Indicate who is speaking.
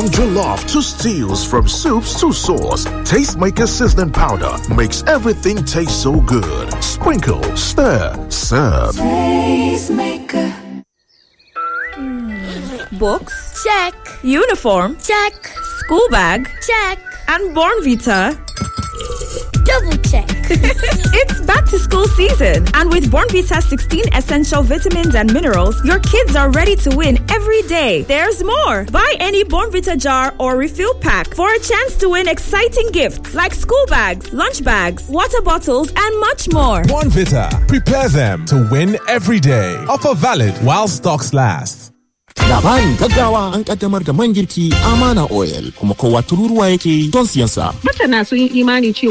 Speaker 1: From jollof to stews, from soups to sauce, Tastemaker seasoning powder makes everything taste so good. Sprinkle, stir, serve.
Speaker 2: Tastemaker.
Speaker 3: Books?
Speaker 2: Check.
Speaker 3: Uniform?
Speaker 2: Check.
Speaker 3: School bag?
Speaker 2: Check.
Speaker 3: And Bornvita?
Speaker 2: Double check.
Speaker 3: It's back to school season. And with Bornvita's 16 essential vitamins and minerals, your kids are ready to win every day. There's more. Buy any Bornvita jar or refill pack for a chance to win exciting gifts like school bags, lunch bags, water bottles, and much more.
Speaker 4: Bornvita. Prepare them to win every day. Offer valid while stocks last.
Speaker 5: Labarin gaggawa an kaddamar da man girki Amana Oil kuma kowa tururuwa yake don siyansa.
Speaker 6: Masana sun yi imani cewa